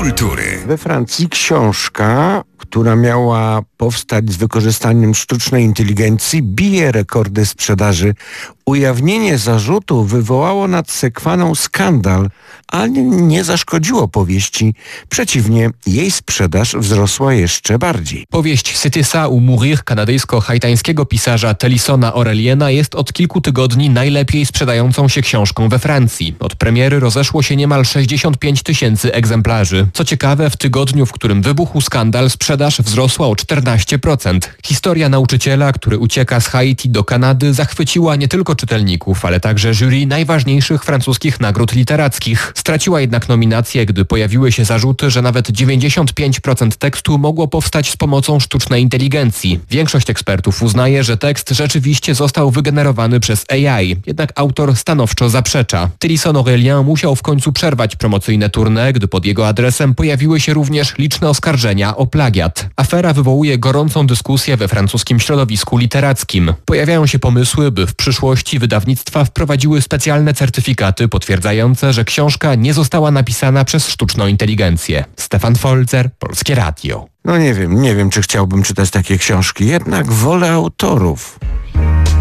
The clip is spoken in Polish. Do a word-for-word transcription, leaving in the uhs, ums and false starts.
kultury. We Francji książka, która miała powstać z wykorzystaniem sztucznej inteligencji, bije rekordy sprzedaży. Ujawnienie zarzutu wywołało nad Sekwaną skandal, ale nie zaszkodziło powieści. Przeciwnie, jej sprzedaż wzrosła jeszcze bardziej. Powieść C'est ça ou mourir kanadyjsko-haitańskiego pisarza Tellysona Aureliana jest od kilku tygodni najlepiej sprzedającą się książką we Francji. Od premiery rozeszło się niemal sześćdziesiąt pięć tysięcy egzemplarzy. Co ciekawe, w tygodniu, w którym wybuchł skandal, sprzedaż wzrosła o czternaście procent. Historia nauczyciela, który ucieka z Haiti do Kanady, zachwyciła nie tylko czytelników, ale także jury najważniejszych francuskich nagród literackich. Straciła jednak nominację, gdy pojawiły się zarzuty, że nawet dziewięćdziesiąt pięć procent tekstu mogło powstać z pomocą sztucznej inteligencji. Większość ekspertów uznaje, że tekst rzeczywiście został wygenerowany przez A I, jednak autor stanowczo zaprzecza. Tellyson Aurelien musiał w końcu przerwać promocyjne tournée, gdy pod jego adresem pojawiły się również liczne oskarżenia o plagiat. Afera wywołuje gorącą dyskusję we francuskim środowisku literackim. Pojawiają się pomysły, by w przyszłości wydawnictwa wprowadziły specjalne certyfikaty potwierdzające, że książka nie została napisana przez sztuczną inteligencję. Stefan Folzer, Polskie Radio. No nie wiem, nie wiem, czy chciałbym czytać takie książki, jednak wolę autorów.